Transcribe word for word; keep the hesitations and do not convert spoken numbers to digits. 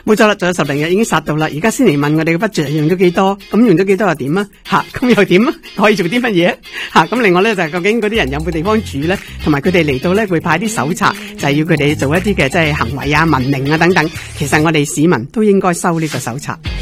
冇錯啦，仲有十零日已經殺到啦，而家先嚟問我哋嘅 budget 用咗幾多，咁用咗幾多又點啊？吓，咁又點啊？可以做啲乜嘢？吓，咁另外咧就係究竟嗰啲人有冇地方住咧，同埋佢哋嚟到咧會派啲手冊，就係要佢哋做一啲嘅即係行為啊、文明啊等等。其實我哋市民都應該收呢個手冊。